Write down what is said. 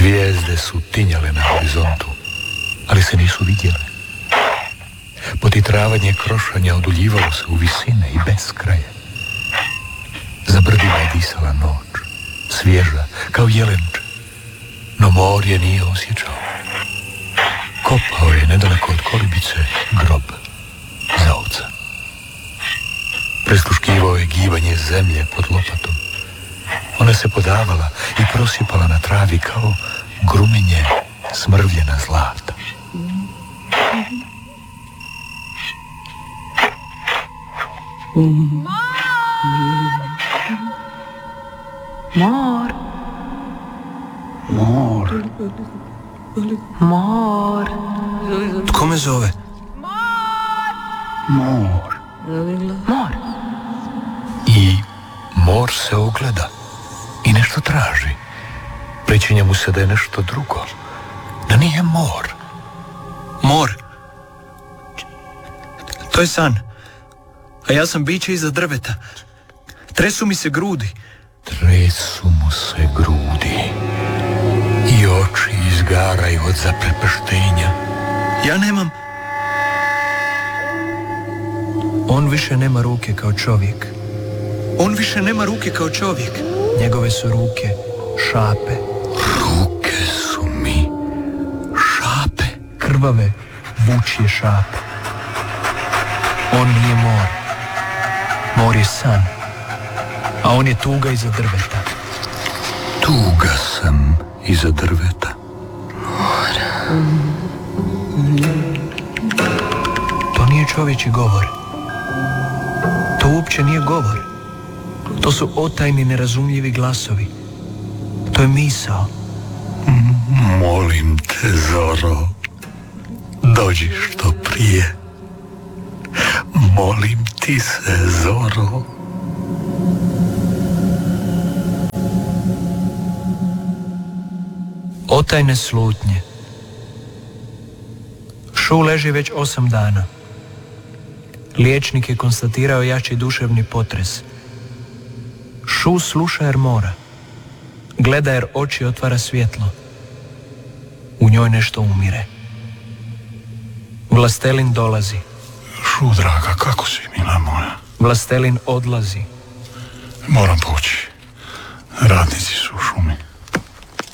Zvijezde su tinjale na horizontu, ali se nisu vidjele. Potitravanje krošanja oduljivalo se u visine i beskraje. Za brdima je disala noć, svježa, kao jelenče, no morje nije osjećao. Kopao je nedaleko od kolibice grob za oca. Prisluškivao je gibanje zemlje pod lopatom. Ona se podavala i prosipala na travi kao grumenje smrvljena zlata. Mor. Mor. Mor. Tko me zove? Mor. Mor. I mor se ogleda i nešto traži. Pričinja mu se da je nešto drugo, da nije mor. Mor. To je san. A ja sam biće iza drveta. Tresu mi se grudi. Tresu mu se grudi i oči izgaraju od zaprepaštenja. Ja nemam... On više nema ruke kao čovjek. On više nema ruke kao čovjek. Njegove su ruke šape. Ruke su mi šape. Krvave, vučje šape. On nije mor. Mor je san. A on je tuga iza drveta. Tuga sam iza drveta. To nije čovječji govor. To uopće nije govor. To su otajni, nerazumljivi glasovi. To je misao. Molim te, Zoro, dođi što prije. Molim ti se, Zoro. Otajne slutnje. Šu leži već 8 dana. Liječnik je konstatirao jači duševni potres. Šu sluša jer mora. Gleda jer oči otvara svjetlo. U njoj nešto umire. Vlastelin dolazi. Šu, draga, kako si, mila moja? Vlastelin odlazi. Moram poći. Radnici